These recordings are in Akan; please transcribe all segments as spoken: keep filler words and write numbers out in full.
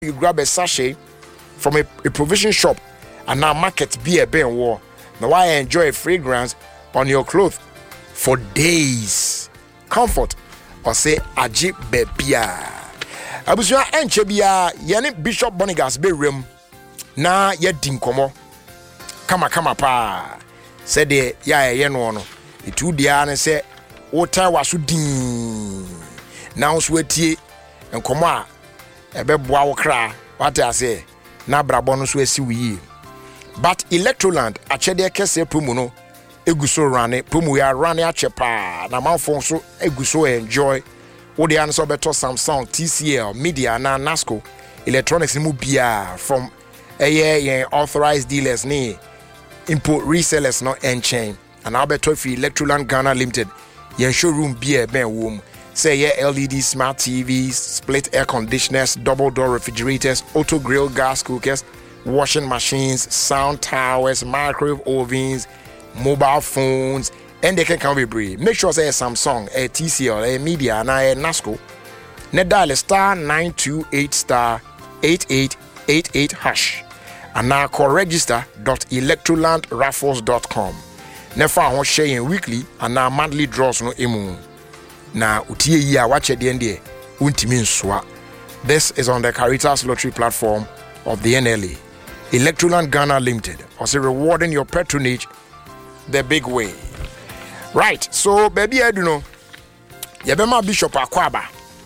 you grab a sachet from a, a provision shop and now market be a ben war. Now why enjoy a fragrance on your clothes for days. Comfort or say aji bebia. Abusua enche bia yene Bishop Bonigas be rem na ye dinkomo. Kama kama pa. Said de ya ye no no. Itu dia ne say wota waso din. Now swetie enkomo a ebe boa wo kra. What I say na brabo no so asi wi. But Electroland achede kese promo no eguso rane promo ya rane achepa na manfo so eguso enjoy. Wo dey answer better Samsung, T C L, Media na Nasco electronics mu bia from eh authorized dealers ni import resellers no enchain and now better for Electroland Ghana Limited yen showroom bia ben wom say yeah L E D smart T Vs, split air conditioners, double door refrigerators, auto grill gas cookers, washing machines, sound towers, microwave ovens, mobile phones, and they can come be brave. Make sure say Samsung, a T C L, a Media, and a Nasco. Net dial star nine two eight star eight eight eight eight hash. And now call register dot electroland raffles dot com. Never on sharing weekly and now monthly draws no emu. Now utie ya watch at the end there. Untimin swa. This is on the Caritas Lottery platform of the N L A. Electroland Ghana Limited. Also rewarding your patronage the big way. Right, so baby I do know. Yabema Bishop Akwaba.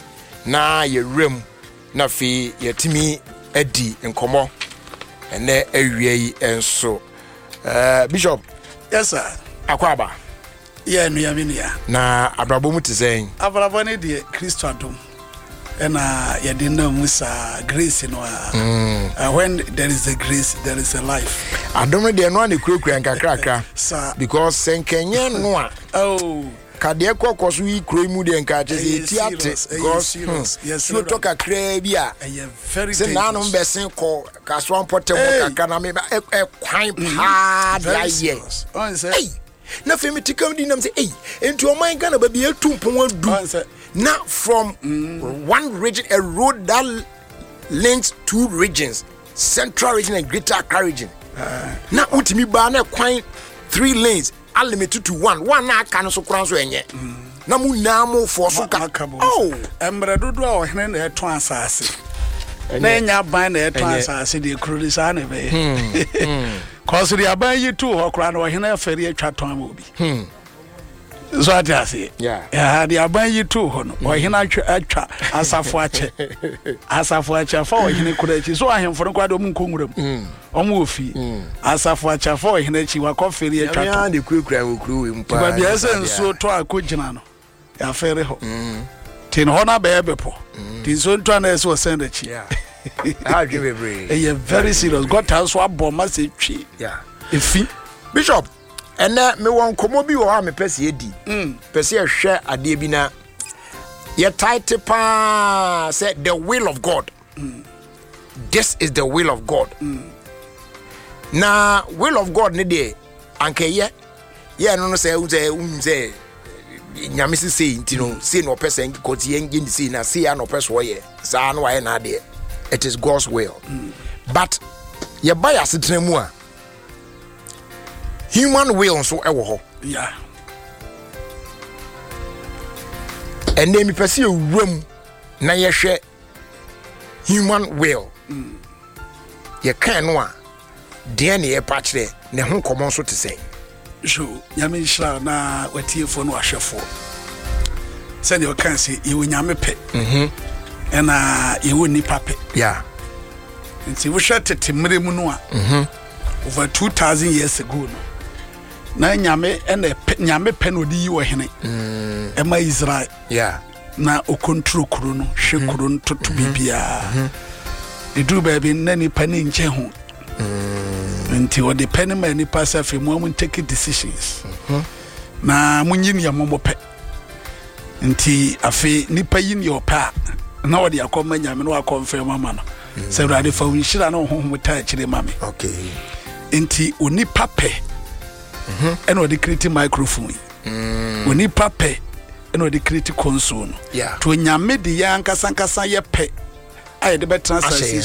Na ye rem na fi ye timi edi enkomo. Ene ewie enso. Uh Bishop. Yes sir. Akwaba. Yeah, no yaminia. Na abrabo mu tisen. Abrabo ne de Christo adom. Ena ye de na musa grace no mm. uh, when there is a grace there is a life. Adom de no na kurakura nkakrakra. Sir. Because senkenye no a. Oh. Kade kokoso yi kroi mu de nka chese tiate because yes you talk a kra bia very say na no mbesen ko kaso ampote mo kaka na me e kwan pa dia ye on say hey na femi tikam di nam say hey enti o man Ghana ba bia tumpon adu na from mm. one region a road that links two regions, Central region and Greater Accra region. Uh, na utimi ba na kwan three lanes are limited to one. One na kan so kran so enye. Na mu na mo for so ka. Oh, emre dodo a ohene na eto asase. Na enya ban na eto asase de krodi sa na be. Hmm. Cause the aban yi tu ho kra na ohene aferi atwa ton ma obi. Hmm. So I say, yeah, yeah, the aban yi tu ho no. Ohene atwa atwa asafo ache. Asafo ache fa ohene kura chi so ahemfo no kwa do mu nkonwuram. Hmm. Omo ofi asafo achafo ohene chi wakoferi atwa ya de kurakura okuru we mpa ba bia se so to akogina no ya fere ho tin ho na be bepo tin so to na so send the chi yeah how give me break eh very serious got house so aboma se twi yeah efi Bishop ene me won komo bi wo ha me pese edi mm pese ehwe ade bi na ye title pa say the will of God. Mm. This is the will of God. Mm. Na will of God ne de anke ye ye no no say say um say nyame se say ntino say no person ko ti yen ni say na say ya no person ye sa no wa na de it is God's will. Mm. But ye buy asetena mu a human will so e wo ho yeah and then me pese ewram na ye hwe human will. Mm. Ye kan no a de na ye pa kire ne ho komo so te say so nyame hira na watiefo no ahwefo say you can say you nyame pe mhm and uh you nipa pe yeah nti wo hwe tetemre mu no a mhm over two thousand years ago no na nyame ene nyame pe no di wo hene mm ema Israel yeah na okontrol kuro no hwe kuro no toto bibia edu baby na nipa ni nche ho nti o de pen ma nipa safe mo am take decisions na munyi ne momo pe nti afi nipa yi ne opa na o de akoma nyame no akonfirm mama no se brade fa unhira na ho ho ta kire mame okay nti onipa pe mhm eno o de create microphone mm onipa pe eno o de create console no yeah to nyame de ya nkasa nkasa ye pe aye de be translate